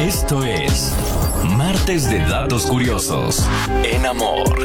Esto es Martes de Datos Curiosos en Amor.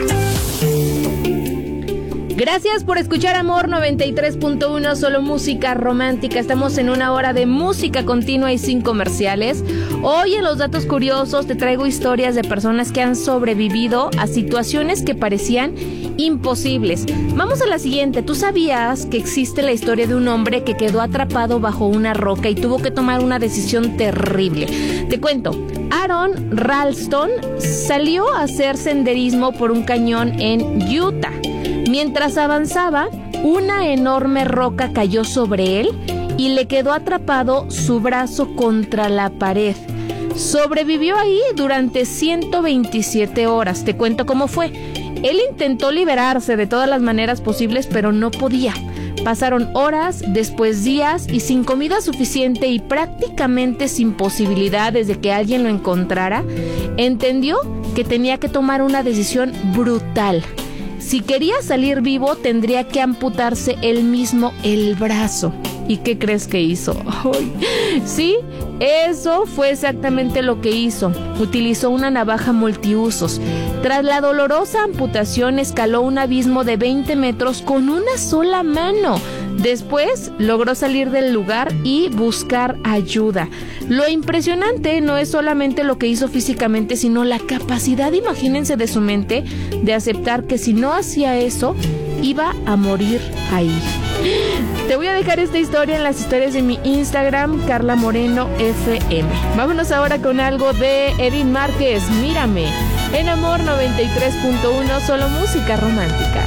Gracias por escuchar Amor 93.1, solo música romántica. Estamos en una hora de música continua y sin comerciales. Hoy en los datos curiosos te traigo historias de personas que han sobrevivido a situaciones que parecían imposibles. Vamos a la siguiente. ¿Tú sabías que existe la historia de un hombre que quedó atrapado bajo una roca y tuvo que tomar una decisión terrible? Te cuento. Aaron Ralston salió a hacer senderismo por un cañón en Utah. Mientras avanzaba, una enorme roca cayó sobre él y le quedó atrapado su brazo contra la pared. Sobrevivió ahí durante 127 horas. Te cuento cómo fue. Él intentó liberarse de todas las maneras posibles, pero no podía. Pasaron horas, después días, y sin comida suficiente y prácticamente sin posibilidades de que alguien lo encontrara, entendió que tenía que tomar una decisión brutal. Si quería salir vivo, tendría que amputarse él mismo el brazo. ¿Y qué crees que hizo? ¡Ay! Sí, eso fue exactamente lo que hizo. Utilizó una navaja multiusos. Tras la dolorosa amputación, escaló un abismo de 20 metros con una sola mano. Después logró salir del lugar y buscar ayuda. Lo impresionante no es solamente lo que hizo físicamente, sino la capacidad, imagínense, de su mente de aceptar que si no hacía eso, iba a morir ahí. Te voy a dejar esta historia en las historias de mi Instagram, Carla Moreno FM. Vámonos ahora con algo de Edith Márquez, Mírame, en Amor 93.1, solo música romántica.